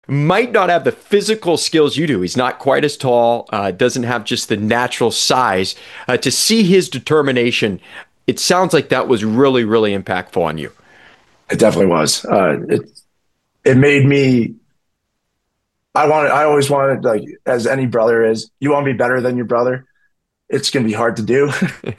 might not have the physical skills you do. He's not quite as tall, doesn't have just the natural size. To see his determination, it sounds like that was really, really impactful on you. It definitely was. It made me. I always wanted, like, as any brother is, you want to be better than your brother. It's going to be hard to do,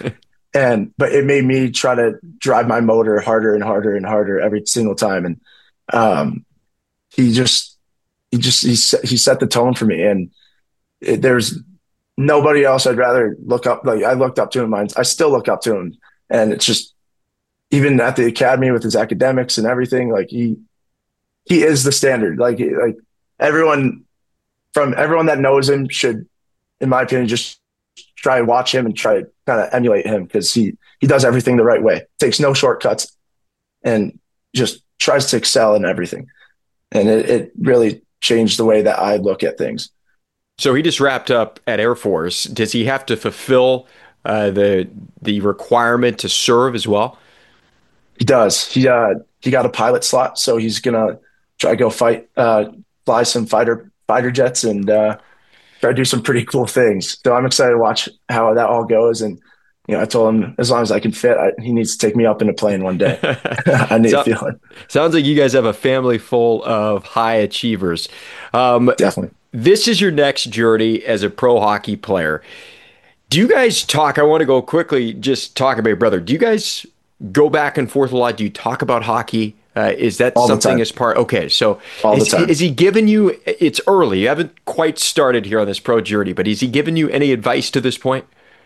but it made me try to drive my motor harder and harder and harder every single time. And um, he just he set the tone for me, and there's nobody else I'd rather look up. Like, I looked up to him. I still look up to him, and it's just, even at the academy with his academics and everything, like, he is the standard. Like everyone everyone that knows him should, in my opinion, just try and watch him and try to kind of emulate him, because he does everything the right way, takes no shortcuts, and just tries to excel in everything. And it really changed the way that I look at things. So he just wrapped up at Air Force. Does he have to fulfill the requirement to serve as well? He does. He got a pilot slot, so he's gonna try to go fly some fighter jets, and try to do some pretty cool things. So I'm excited to watch how that all goes. And I told him, as long as I can fit, he needs to take me up in a plane one day. I need a So, feeling. sounds like you guys have a family full of high achievers. Um, Definitely. this is your next journey as a pro hockey player. Do you guys talk? I want to go quickly, just talk about your brother. Do you guys go back and forth a lot? Do you talk about hockey? Is that All the something time. as part? Okay, so All the is time. he given you? It's early. You haven't quite started here on this pro journey, but is he given you any advice to this point?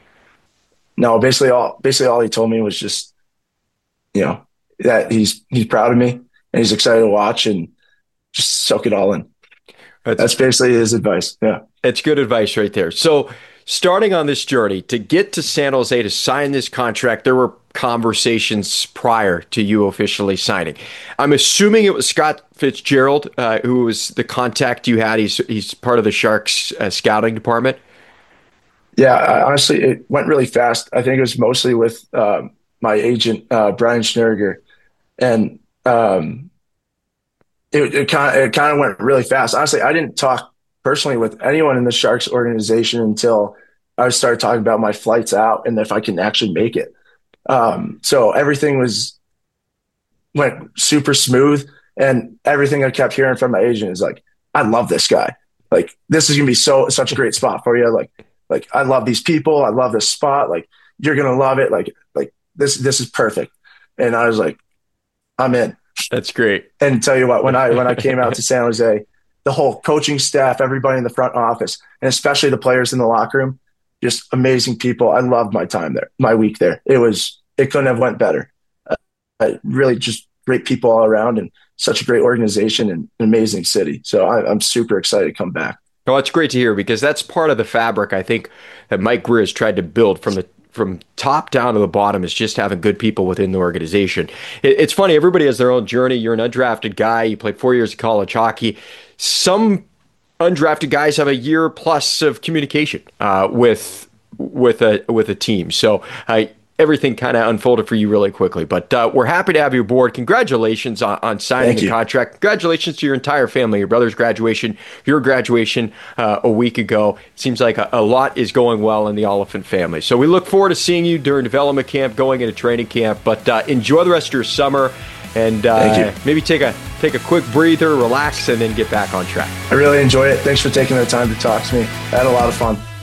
No, basically all he told me was just, you know, that he's proud of me, and he's excited to watch, and just soak it all in. That's That's basically his advice. Yeah. That's good advice right there. So, starting on this journey to get to San Jose to sign this contract, there were conversations prior to you officially signing. I'm assuming it was Scott Fitzgerald, who was the contact you had. He's part of the Sharks scouting department. Yeah, honestly, it went really fast. I think it was mostly with my agent, Brian Schnurger, and it kind of went really fast. Honestly, I didn't talk personally with anyone in the Sharks organization until I started talking about my flights out and if I can actually make it. So everything went super smooth, and everything I kept hearing from my agent is like, I love this guy. Like, this is gonna be such a great spot for you. Like, I love these people. I love this spot. Like, you're gonna love it. Like this is perfect. And I was like, I'm in. That's great. And tell you what, when I came out to San Jose, the whole coaching staff, everybody in the front office, and especially the players in the locker room, just amazing people. I loved my time there, my week there. It couldn't have went better. Really just great people all around, and such a great organization and an amazing city. So I'm super excited to come back. Well, it's great to hear because that's part of the fabric I think that Mike Greer has tried to build from top down to the bottom is just having good people within the organization. It's funny, everybody has their own journey. You're an undrafted guy. You played 4 years of college hockey. Some undrafted guys have a year plus of communication with a team. So everything kind of unfolded for you really quickly. But we're happy to have you aboard. Congratulations on signing Thank the you. contract. Congratulations to your entire family, your brother's graduation, your graduation a week ago. It seems like a lot is going well in the Oliphant family. So we look forward to seeing you during development camp, going into training camp. But enjoy the rest of your summer and Thank you. maybe take a quick breather, relax, and then get back on track. I really enjoy it. Thanks for taking the time to talk to me. I had a lot of fun.